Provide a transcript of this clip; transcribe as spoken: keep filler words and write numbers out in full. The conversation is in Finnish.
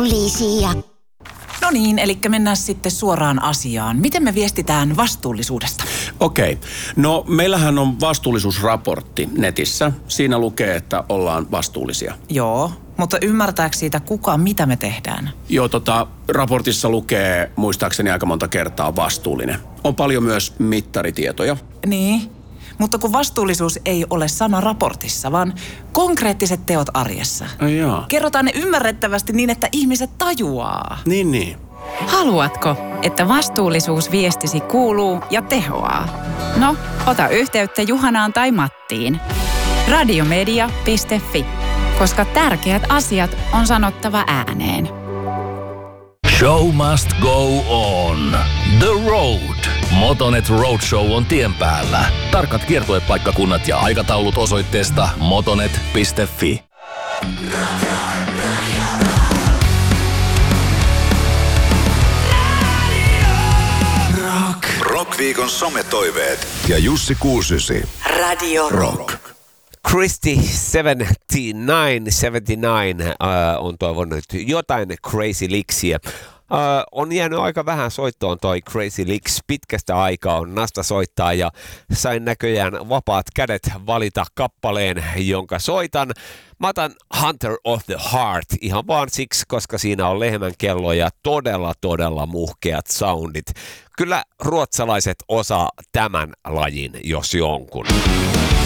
vastuullisia. No niin, eli mennään sitten suoraan asiaan. Miten me viestitään vastuullisuudesta? Okei. No meillähän on vastuullisuusraportti netissä. Siinä lukee, että ollaan vastuullisia. Joo, mutta ymmärtääkö siitä kuka, mitä me tehdään? Joo, tota, raportissa lukee muistaakseni aika monta kertaa vastuullinen. On paljon myös mittaritietoja. Niin, mutta kun vastuullisuus ei ole sana raportissa, vaan konkreettiset teot arjessa. Ai jaa. Kerrotaan ne ymmärrettävästi niin, että ihmiset tajuaa. Niin, niin. Haluatko, että vastuullisuus viestisi kuuluu ja tehoaa? No, ota yhteyttä Juhanaan tai Mattiin. radiomedia piste fi, koska tärkeät asiat on sanottava ääneen. Show must go on. The Road. Motonet Roadshow on tien päällä. Tarkat kiertuepaikkakunnat ja aikataulut osoitteesta motonet piste fi. Rock. Rock-viikon sometoiveet ja Jussi kuusikymmentäyhdeksän. Radio Rock. Christy seitsemänkymmentäyhdeksän, seitsemänkymmentäyhdeksän uh, on toivonut jotain Crazy Lixiä. Uh, on jäänyt aika vähän soittoon toi Crazy Licks. Pitkästä aikaa on nasta soittaa ja sain näköjään vapaat kädet valita kappaleen, jonka soitan. Mä otan Hunter of the Heart ihan vaan siksi, koska siinä on lehmän kello ja todella, todella muhkeat soundit. Kyllä ruotsalaiset osaa tämän lajin, jos jonkun.